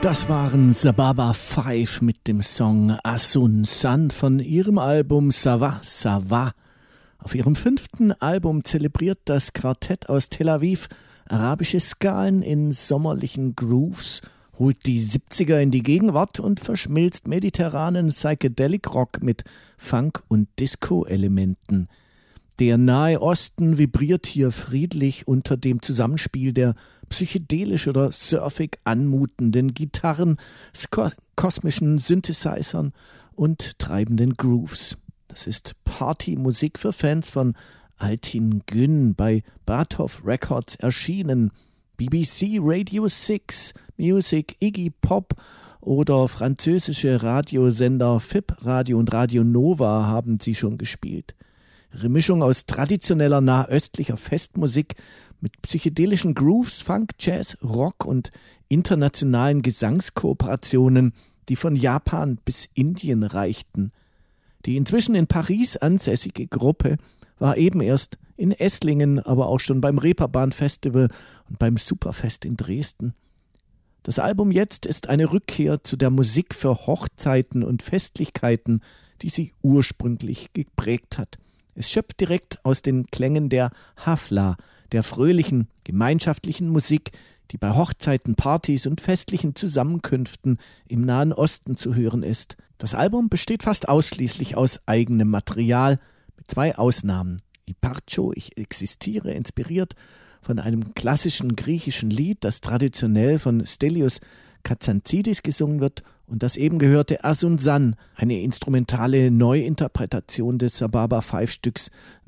Das waren Sababa 5 mit dem Song Asun San von ihrem Album Ça va, ça va. Auf ihrem 5. Album zelebriert das Quartett aus Tel Aviv arabische Skalen in sommerlichen Grooves, holt die 70er in die Gegenwart und verschmilzt mediterranen Psychedelic Rock mit Funk- und Disco-Elementen. Der Nahe Osten vibriert hier friedlich unter dem Zusammenspiel der psychedelisch oder surfig anmutenden Gitarren, kosmischen Synthesizern und treibenden Grooves. Das ist Partymusik für Fans von Altin Gün, bei Bartov Records erschienen. BBC Radio 6, Music, Iggy Pop oder französische Radiosender FIP Radio und Radio Nova haben sie schon gespielt. Ihre Mischung aus traditioneller nahöstlicher Festmusik mit psychedelischen Grooves, Funk, Jazz, Rock und internationalen Gesangskooperationen, die von Japan bis Indien reichten. Die inzwischen in Paris ansässige Gruppe war eben erst in Esslingen, aber auch schon beim Reeperbahn Festival und beim Superfest in Dresden. Das Album jetzt ist eine Rückkehr zu der Musik für Hochzeiten und Festlichkeiten, die sie ursprünglich geprägt hat. Es schöpft direkt aus den Klängen der Hafla, der fröhlichen, gemeinschaftlichen Musik, die bei Hochzeiten, Partys und festlichen Zusammenkünften im Nahen Osten zu hören ist. Das Album besteht fast ausschließlich aus eigenem Material, mit 2 Ausnahmen. Iparcho, ich existiere, inspiriert von einem klassischen griechischen Lied, das traditionell von Stelios Katsantzidis gesungen wird, und das eben gehörte Asun San, eine instrumentale Neuinterpretation des Sababa 5-Stücks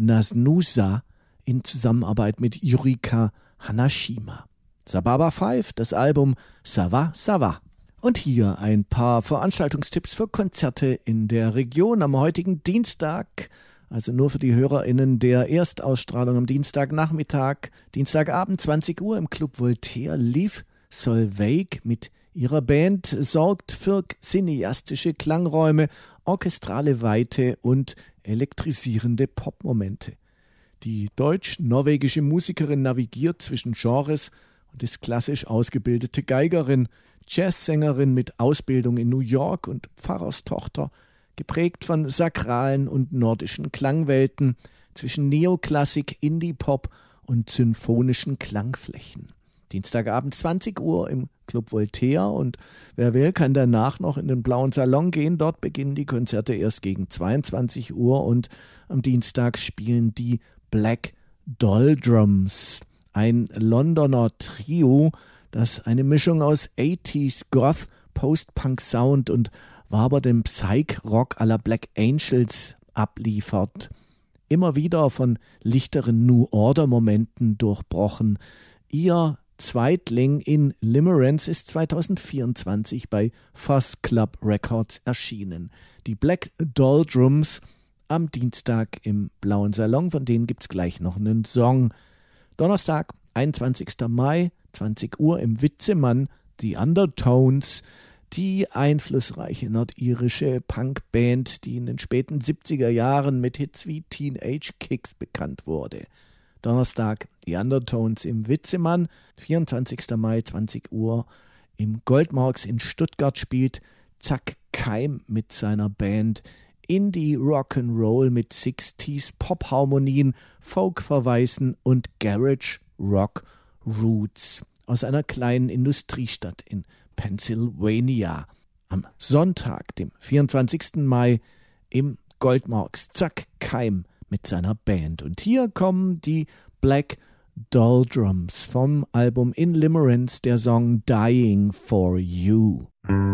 Nasnusa in Zusammenarbeit mit Yurika Hanashima. Sababa 5, das Album Ça va, ça va. Und hier ein paar Veranstaltungstipps für Konzerte in der Region am heutigen Dienstag, also nur für die HörerInnen der Erstausstrahlung am Dienstagnachmittag, Dienstagabend 20 Uhr im Club Voltaire. Liv Solveig mit ihrer Band sorgt für cineastische Klangräume, orchestrale Weite und elektrisierende Popmomente. Die deutsch-norwegische Musikerin navigiert zwischen Genres und ist klassisch ausgebildete Geigerin, Jazzsängerin mit Ausbildung in New York und Pfarrerstochter, geprägt von sakralen und nordischen Klangwelten zwischen Neoklassik, Indie-Pop und symphonischen Klangflächen. Dienstagabend 20 Uhr im Club Voltaire, und wer will, kann danach noch in den Blauen Salon gehen. Dort beginnen die Konzerte erst gegen 22 Uhr und am Dienstag spielen die Black Doldrums, ein Londoner Trio, das eine Mischung aus 80s Goth, Post-Punk Sound und waberndem Psych-Rock à la Black Angels abliefert. Immer wieder von lichteren New Order-Momenten durchbrochen. Ihr Zweitling in Limerence ist 2024 bei Fuzz Club Records erschienen. Die Black Doldrums am Dienstag im Blauen Salon, von denen gibt's gleich noch einen Song. Donnerstag, 21. Mai, 20 Uhr im Witzemann, die Undertones, die einflussreiche nordirische Punkband, die in den späten 70er Jahren mit Hits wie Teenage Kicks bekannt wurde. Donnerstag die Undertones im Witzemann, 24. Mai, 20 Uhr im Goldmarks in Stuttgart spielt Zack Keim mit seiner Band Indie Rock'n'Roll mit 60s Pop-Harmonien, Folk-Verweisen und Garage Rock Roots aus einer kleinen Industriestadt in Pennsylvania. Am Sonntag, dem 24. Mai, im Goldmarks Zack Keim mit seiner Band. Und hier kommen die Black Doldrums vom Album In Limerence, der Song Dying for You.